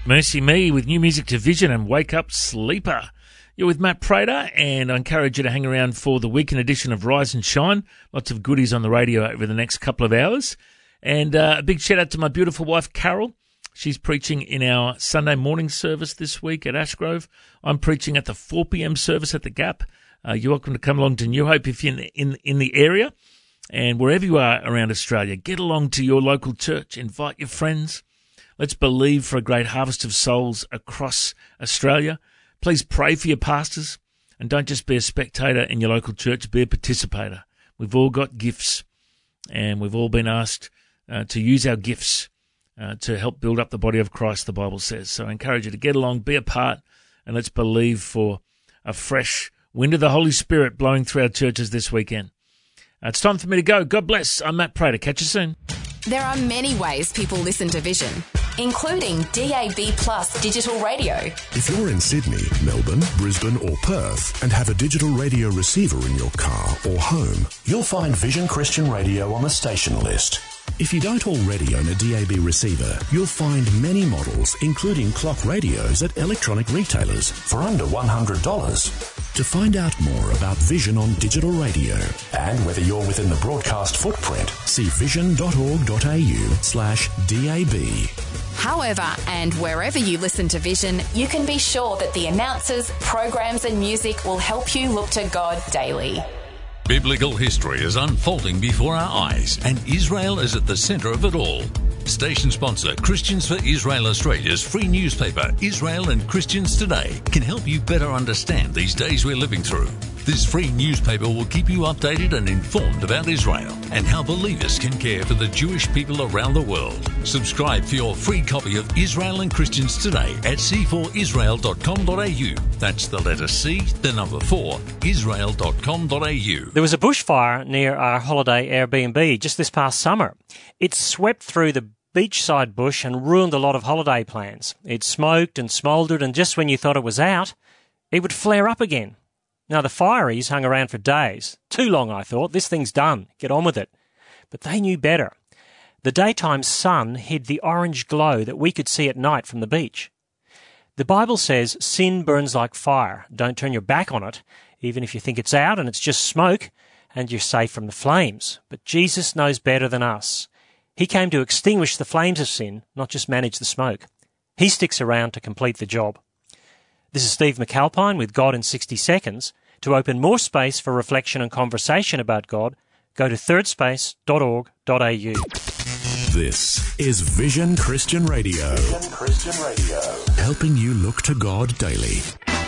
Mercy Me with new music to Vision and Wake Up Sleeper. You're with Matt Prater, and I encourage you to hang around for the weekend edition of Rise and Shine. Lots of goodies on the radio over the next couple of hours. And a big shout out to my beautiful wife, Carol. She's preaching in our Sunday morning service this week at Ashgrove. I'm preaching at the 4 p.m. service at the Gap. You're welcome to come along to New Hope if you're in the area. And wherever you are around Australia, get along to your local church. Invite your friends. Let's believe for a great harvest of souls across Australia. Please pray for your pastors, and don't just be a spectator in your local church, be a participator. We've all got gifts, and we've all been asked to use our gifts to help build up the body of Christ, the Bible says. So I encourage you to get along, be a part, and let's believe for a fresh wind of the Holy Spirit blowing through our churches this weekend. It's time for me to go. God bless. I'm Matt Prater. Catch you soon. There are many ways people listen to Vision, including DAB Plus digital radio. If you're in Sydney, Melbourne, Brisbane or Perth and have a digital radio receiver in your car or home, you'll find Vision Christian Radio on the station list. If you don't already own a DAB receiver, you'll find many models, including clock radios at electronic retailers for under $100. To find out more about Vision on digital radio and whether you're within the broadcast footprint, see vision.org.au/DAB. However, and wherever you listen to Vision, you can be sure that the announcers, programs and music will help you look to God daily. Biblical history is unfolding before our eyes, and Israel is at the centre of it all. Station sponsor Christians for Israel Australia's free newspaper, Israel and Christians Today, can help you better understand these days we're living through. This free newspaper will keep you updated and informed about Israel and how believers can care for the Jewish people around the world. Subscribe for your free copy of Israel and Christians Today at c4israel.com.au. That's the letter C, the number 4, israel.com.au. There was a bushfire near our holiday Airbnb just this past summer. It swept through the beachside bush and ruined a lot of holiday plans. It smoked and smouldered, and just when you thought it was out, it would flare up again. Now, the fireys hung around for days. Too long, I thought. This thing's done. Get on with it. But they knew better. The daytime sun hid the orange glow that we could see at night from the beach. The Bible says sin burns like fire. Don't turn your back on it, even if you think it's out and it's just smoke and you're safe from the flames. But Jesus knows better than us. He came to extinguish the flames of sin, not just manage the smoke. He sticks around to complete the job. This is Steve McAlpine with God in 60 Seconds. To open more space for reflection and conversation about God, go to thirdspace.org.au. This is Vision Christian Radio. Vision Christian Radio. Helping you look to God daily.